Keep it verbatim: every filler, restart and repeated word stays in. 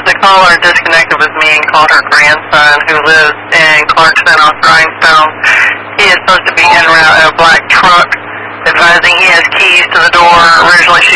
the caller disconnected with me and called her grandson, who lives in Clarkson off Grindstone. He is supposed to be en route in a black truck, advising he has keys to the door. Originally she